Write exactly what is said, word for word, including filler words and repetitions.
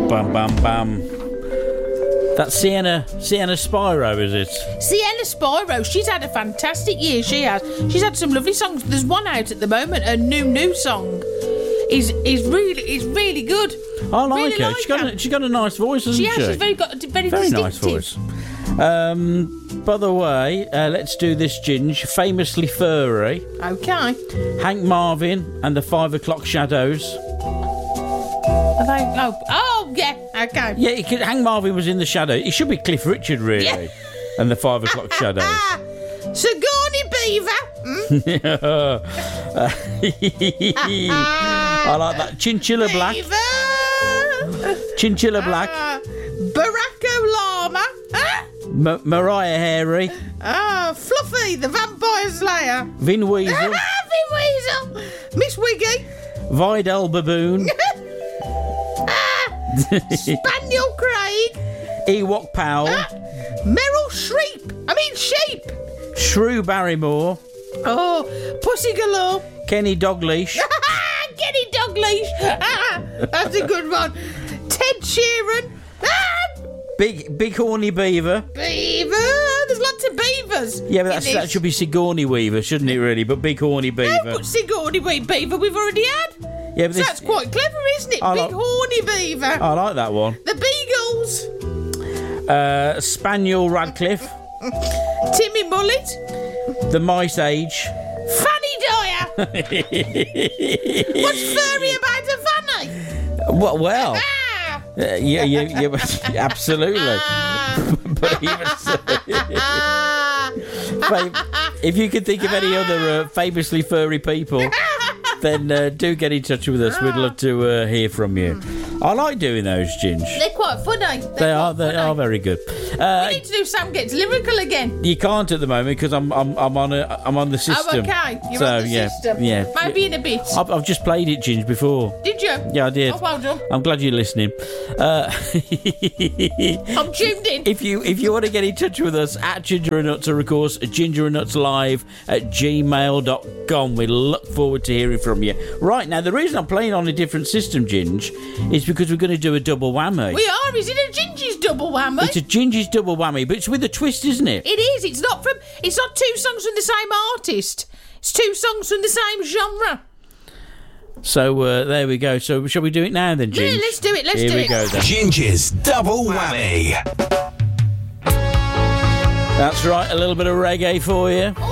Bam, bam, bam. That's Sienna, Sienna Spyro, is it? Sienna Spyro, she's had a fantastic year, she has. She's had some lovely songs. There's one out at the moment, a new, new song. Is is really is really good. I like really her. Like she's got her. a, she's got a nice voice, hasn't She she? has. She's very got a very, very distinctive. nice voice. Um, by the way, uh, let's do this, Ginge. Famously furry. Okay. Hank Marvin and the Five O'Clock Shadows. Are they? Oh, oh yeah. Okay. Yeah, he could, Hank Marvin was in the shadow. It should be Cliff Richard, really, Yeah. and the Five O'Clock Shadows. Sigourney Beaver. I like that. Chinchilla Black. Beaver. Chinchilla Black. Uh, Barack Obama. Ah, M- Mariah Harry. ah, Fluffy, the Vampire Slayer. Vin Weasel. Vin Weasel. Miss Wiggy. Vidal Baboon. Spaniel Craig. Ewok Powell. Ah, Meryl Streep. I mean Sheep. Shrew Barrymore. Oh, Pussy Galore. Kenny Dalglish. Kenny Dalglish. Ah, that's a good one. Ted Sheeran. Ah, Big Big Horny Beaver. Beaver. There's lots of beavers. Yeah, but in that's, this. that should be Sigourney Weaver, shouldn't it, really? But Big Horny No, Beaver. but Sigourney Beaver we've already had. Yeah, but So this, that's quite clever, isn't it? I Big like- horny beaver. I like that one. The Beagles. Uh, Spaniel Radcliffe. Timmy Mullet. The Mice Age. Fanny Dyer. What's furry about a fanny? Well, well Ah. uh, yeah, yeah, yeah, absolutely. But even so, Ah. fam- if you could think of any other uh, famously furry people, then uh, do get in touch with us. We'd love to uh, hear from you. I like doing those, Ginge. They're quite funny. They're They are, quite they funny. are very good. Uh, We need to do Sam Gets Lyrical again. you can't at the moment because I'm I'm I'm on a I'm on the system. Oh, okay. You're so, on the yeah, system. Yeah, Maybe in a bit. I've, I've just played it, Ginge, before. Did you? Yeah, I did. Oh, well done. I'm glad you're listening. Uh, I'm tuned in. if you if you want to get in touch with us at Ginger and Nuts, or of course Ginger and Nuts Live at gmail dot com. We look forward to hearing from you. Right now, the reason I'm playing on a different system, Ginge, is because we're going to do a double whammy. We are. Is it a Gingy's double whammy? It's a Ginger's double whammy, but it's with a twist, isn't it? It is. It's not from. It's not two songs from the same artist. It's two songs from the same genre. So uh, there we go. So shall we do it now then, Ginge? Yeah, let's do it. Let's Here do we it. go then. Ginger's double whammy. That's right. A little bit of reggae for you.